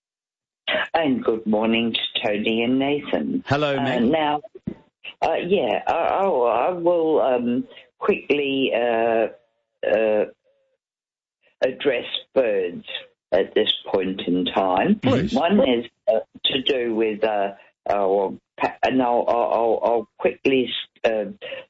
And good morning to Tony and Nathan. Hello, Meg. Uh, now, uh, yeah, I, I, I will um, quickly uh, uh, address birds at this point in time. Please. One is uh, to do with, uh, uh, and I'll, I'll, I'll quickly uh,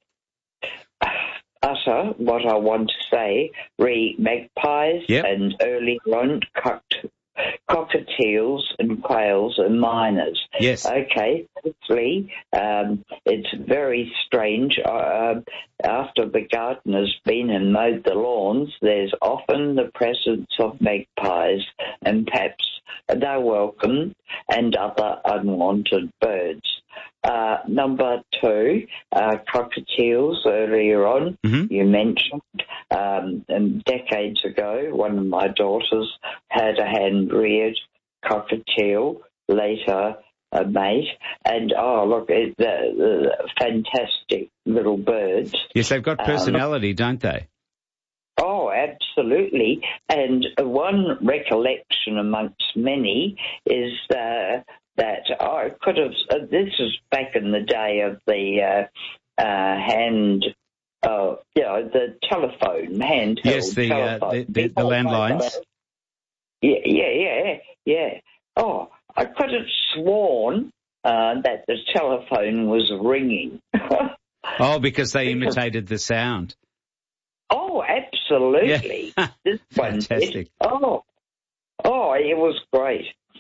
utter what I want to say, re magpies yep. and early on cocked cockatiels and quails and miners. Yes. Okay. Firstly, um, it's very strange. Uh, after the gardener's been and mowed the lawns, there's often the presence of magpies, and perhaps they're welcome, and other unwanted birds. Uh, number two, uh, cockatiels earlier on, mm-hmm. you mentioned. Um, and decades ago, one of my daughters had a hand-reared cockatiel, later a mate. And, oh, look, it, the, the fantastic little birds. Yes, they've got personality, um, don't they? Oh, absolutely. And one recollection amongst many is uh, that I could have, uh, this was back in the day of the uh, uh, hand, uh, you know, the telephone, handheld yes, the, telephone. Uh, the, the, the landlines. Yeah, yeah, yeah, yeah. Oh, I could have sworn uh, that the telephone was ringing. Oh, because they imitated the sound. Oh, absolutely. Yeah. This one Fantastic. did. Oh, oh, it was great.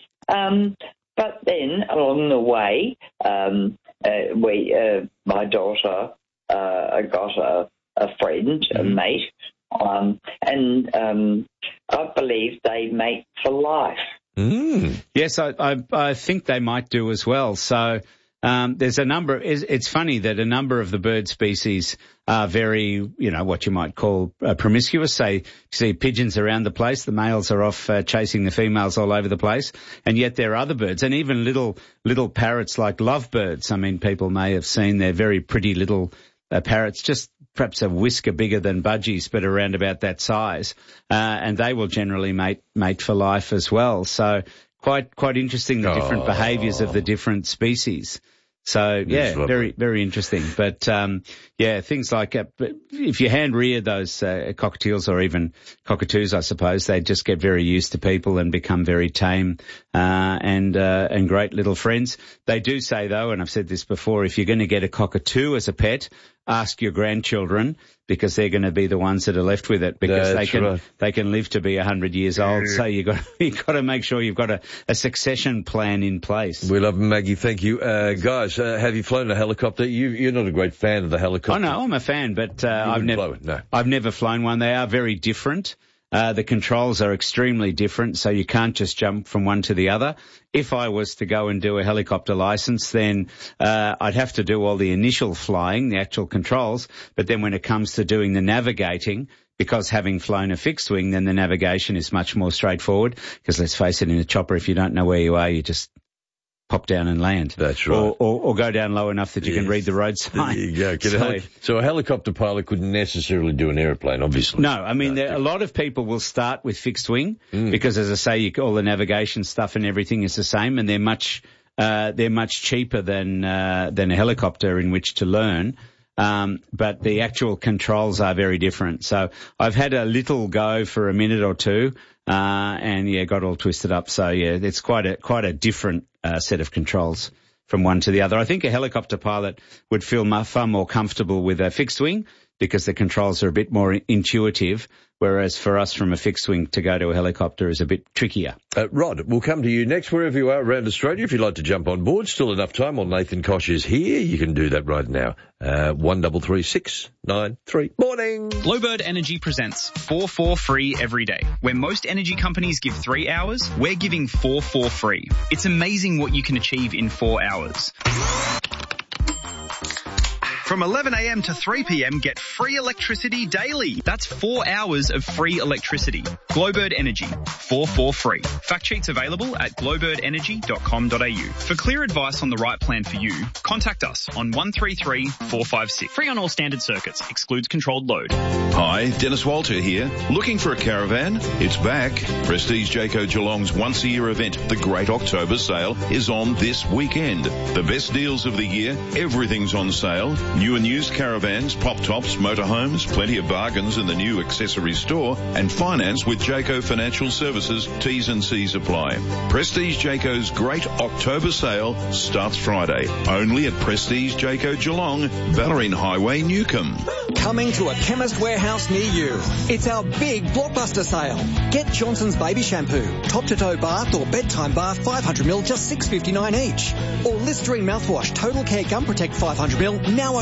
Um, but then along the way, um, uh, we, uh, my daughter, uh, got a, a friend, mm-hmm. a mate, um, and um, I believe they mate for life. Mm. Yes, I, I, I think they might do as well. So um, there's a number. It's, it's funny that a number of the bird species are very, you know, what you might call uh, promiscuous. Say, you see pigeons around the place. The males are off uh, chasing the females all over the place, and yet there are other birds, and even little little parrots like lovebirds. I mean, people may have seen they're very pretty little uh, parrots, just perhaps a whisker bigger than budgies, but around about that size, uh, and they will generally mate mate for life as well. So quite quite interesting the different oh. behaviours of the different species. So yeah, very very interesting. But um, yeah, things like uh, if you hand rear those uh, cockatiels or even cockatoos, I suppose they just get very used to people and become very tame uh, and uh, and great little friends. They do say though, and I've said this before, if you're going to get a cockatoo as a pet, ask your grandchildren, because they're going to be the ones that are left with it, because That's they can right. they can live to be a hundred years old. So you got you got to make sure you've got a, a succession plan in place. We love Maggie. Thank you, uh, guys. Uh, have you flown a helicopter? You, you're not a great fan of the helicopter. Oh no, I'm a fan, but uh, I've never no. I've never flown one. They are very different. Uh, the controls are extremely different, so you can't just jump from one to the other. If I was to go and do a helicopter license, then uh, I'd have to do all the initial flying, the actual controls, but then when it comes to doing the navigating, because having flown a fixed wing, then the navigation is much more straightforward, because let's face it, in a chopper, if you don't know where you are, you just pop down and land. That's right. Or, or, or go down low enough that you yes. can read the road sign. There you go. So, a heli- so a helicopter pilot couldn't necessarily do an aeroplane, obviously. No, I mean, there, a lot of people will start with fixed wing mm. because, as I say, you, all the navigation stuff and everything is the same, and they're much uh, they're much cheaper than uh, than a helicopter in which to learn. Um, but the actual controls are very different. So I've had a little go for a minute or two, uh, and yeah, got all twisted up. So yeah, it's quite a quite a different uh, set of controls from one to the other. I think a helicopter pilot would feel far more comfortable with a fixed wing because the controls are a bit more intuitive, whereas for us from a fixed wing to go to a helicopter is a bit trickier. Uh, Rod, we'll come to you next wherever you are around Australia. If you'd like to jump on board, still enough time while Nathan Koch is here. You can do that right now. Uh, one double three six nine three. Morning. Bluebird Energy presents four four free every day. Where most energy companies give three hours, we're giving four four free. It's amazing what you can achieve in four hours. From eleven a.m. to three p.m, get free electricity daily. That's four hours of free electricity. Glowbird Energy, four four free. Fact sheets available at glowbird energy dot com dot a u. For clear advice on the right plan for you, contact us on one three three four five six. Free on all standard circuits. Excludes controlled load. Hi, Dennis Walter here. Looking for a caravan? It's back. Prestige Jayco Geelong's once-a-year event, the Great October Sale, is on this weekend. The best deals of the year, everything's on sale. New and used caravans, pop-tops, motorhomes, plenty of bargains in the new accessory store, and finance with Jayco Financial Services. T's and C's apply. Prestige Jayco's Great October Sale starts Friday, only at Prestige Jayco Geelong, Ballerine Highway, Newcomb. Coming to a Chemist Warehouse near you. It's our big blockbuster sale. Get Johnson's Baby Shampoo, top-to-toe bath or bedtime bath five hundred milliliters, just six dollars fifty-nine each. Or Listerine mouthwash, Total Care Gum Protect five hundred milliliters, now only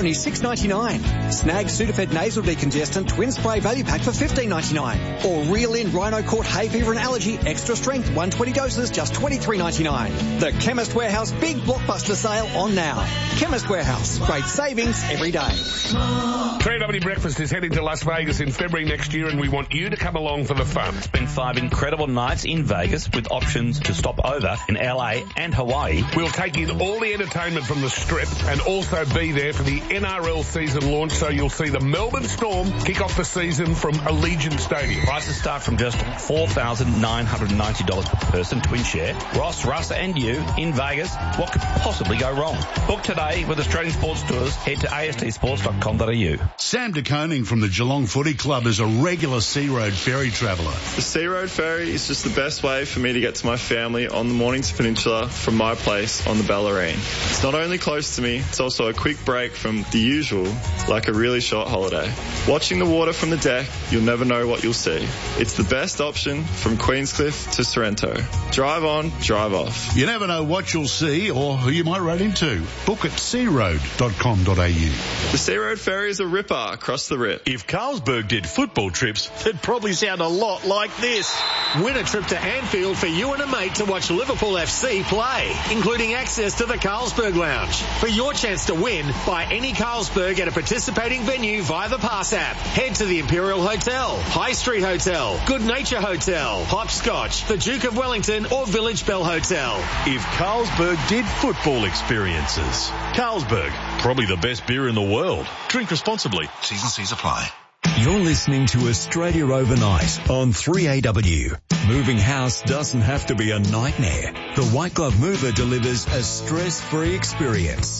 only six dollars ninety-nine. Snag Sudafed Nasal Decongestant Twin Spray Value Pack for fifteen dollars ninety-nine. Or Reel In Rhino Court Hay Fever and Allergy Extra Strength one hundred twenty doses, just twenty-three dollars ninety-nine. The Chemist Warehouse Big Blockbuster Sale on now. Chemist Warehouse. Great savings every day. three W Breakfast is heading to Las Vegas in February next year, and we want you to come along for the fun. Spend five incredible nights in Vegas with options to stop over in L A and Hawaii. We'll take in all the entertainment from the Strip and also be there for the N R L season launch, so you'll see the Melbourne Storm kick off the season from Allegiant Stadium. Prices start from just four thousand nine hundred ninety dollars per person, twin share. Ross, Russ and you in Vegas. What could possibly go wrong? Book today with Australian Sports Tours. Head to a s t sports dot com dot a u. Sam de Koning from the Geelong Footy Club is a regular Sea Road ferry traveller. The Sea Road ferry is just the best way for me to get to my family on the Mornington Peninsula from my place on the Bellarine. It's not only close to me, it's also a quick break from the usual, like a really short holiday. Watching the water from the deck, you'll never know what you'll see. It's the best option from Queenscliff to Sorrento. Drive on, drive off. You never know what you'll see or who you might run into. Book at sea road dot com dot a u. The Sea Road ferry is a ripper across the rip. If Carlsberg did football trips, it'd probably sound a lot like this. Win a trip to Anfield for you and a mate to watch Liverpool F C play, including access to the Carlsberg Lounge. For your chance to win, buy any Carlsberg at a participating venue via the Pass app. Head to the Imperial Hotel, High Street Hotel, Good Nature Hotel, Hopscotch, the Duke of Wellington or Village Bell Hotel. If Carlsberg did football experiences. Carlsberg, probably the best beer in the world. Drink responsibly. T's and C's apply. You're listening to Australia Overnight on three A W. Moving house doesn't have to be a nightmare. The White Glove Mover delivers a stress-free experience.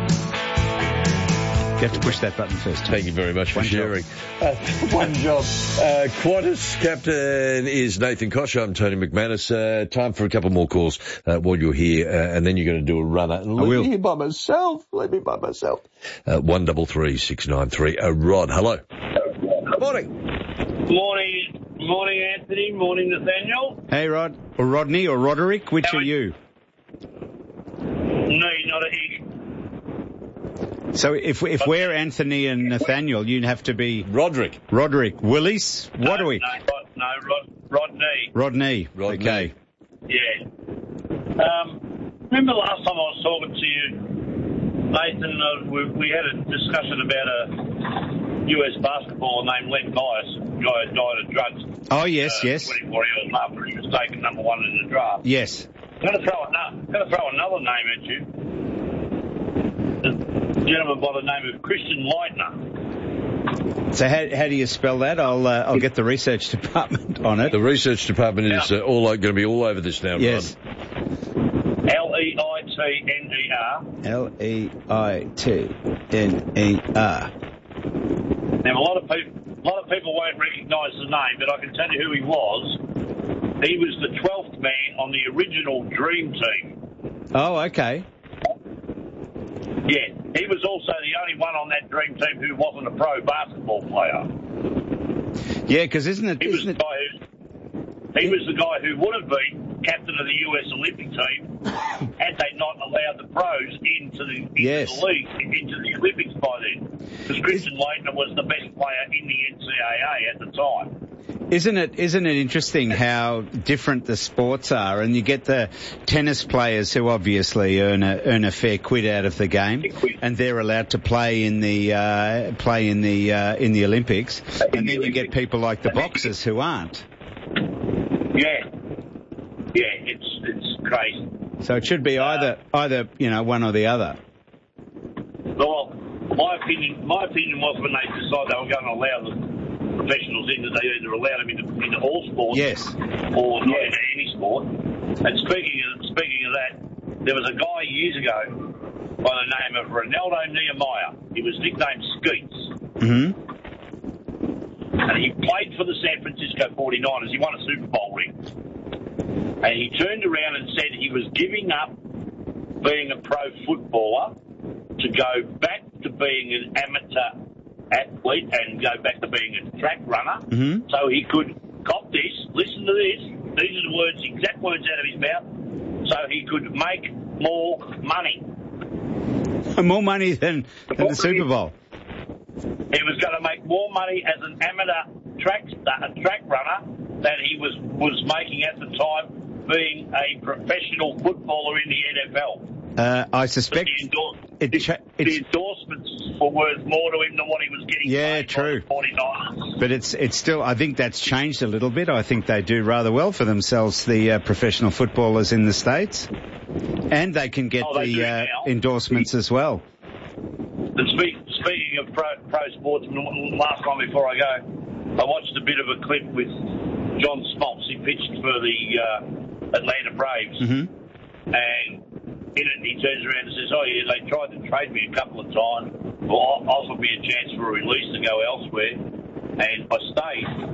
You have to push that button first. Thank you very much one for sharing. Job. Uh, one job. Uh, Qantas captain is Nathan Kosher. I'm Tony McManus. Uh, time for a couple more calls uh, while you're here, uh, and then you're going to do a runner. And I leave will. me here by myself. Leave me by myself. Uh, one double three six nine three. Uh, Rod, hello. Morning. Morning, morning, Anthony. Morning, Nathaniel. Hey, Rod. Or Rodney or Roderick. Which How are you? No, not a he. So if if we're Anthony and Nathaniel, you'd have to be Roderick. Roderick. Willis. What no, are we? No, Rod, no Rod, Rodney. Rodney. Rodney. Okay. Yeah. Um, remember last time I was talking to you, Nathan? Uh, we, we had a discussion about a U S basketballer named Len Bias, a guy who died of drugs. Oh yes, uh, yes. twenty-four hours after he was taken number one in the draft. Yes. I'm going to throw another, going to throw another name at you. A gentleman by the name of Christian Leitner. So how how do you spell that? I'll uh, I'll get the research department on it. The research department is uh, all going to be all over this now. Yes. L E I T N E R. L E I T N E R. Now a lot of people a lot of people won't recognise the name, but I can tell you who he was. He was the twelfth man on the original Dream Team. Oh, okay. Yeah, he was also the only one on that Dream Team who wasn't a pro basketball player. Yeah, because isn't it? He was, isn't the it... guy who, he was the guy who would have been captain of the U S Olympic team had they not allowed the pros into the, into yes. the league, into the Olympics by then. Because Christian Leitner was the best player in the N C A A at the time. Isn't it, isn't it interesting how different the sports are? And you get the tennis players who obviously earn a, earn a fair quid out of the game, and they're allowed to play in the, uh, play in the, uh, in the Olympics. And then you get people like the boxers who aren't. Yeah. Yeah, it's, it's crazy. So it should be either, either, you know, one or the other. Well, my opinion, my opinion was when they decided they were going to allow the professionals in, that they either allowed them into, into all sports, yes, or not yeah. into any sport. And speaking of, speaking of that, there was a guy years ago by the name of Ronaldo Nehemiah. He was nicknamed Skeets. Mm-hmm. And he played for the San Francisco forty-niners. He won a Super Bowl ring. And he turned around and said he was giving up being a pro footballer to go back to being an amateur athlete and go back to being a track runner, mm-hmm. so he could cop this, listen to this, these are the words, exact words out of his mouth, so he could make more money. More money than, than the Super Bowl. He was going to make more money as an amateur track uh, track runner than he was, was making at the time being a professional footballer in the N F L. Uh, I suspect the, endorse, it cha- the, the endorsements were worth more to him than what he was getting. Yeah, true. But it's it's still. I think that's changed a little bit. I think they do rather well for themselves, the uh, professional footballers in the States, and they can get oh, they the uh, endorsements as well. And speak, speaking of pro, pro sports, last time before I go, I watched a bit of a clip with John Smoltz. He pitched for the uh, Atlanta Braves, mm-hmm. and in it he turns around and says, "Oh yeah, they tried to trade me a couple of times, or offered me a chance for a release to go elsewhere, and I stayed."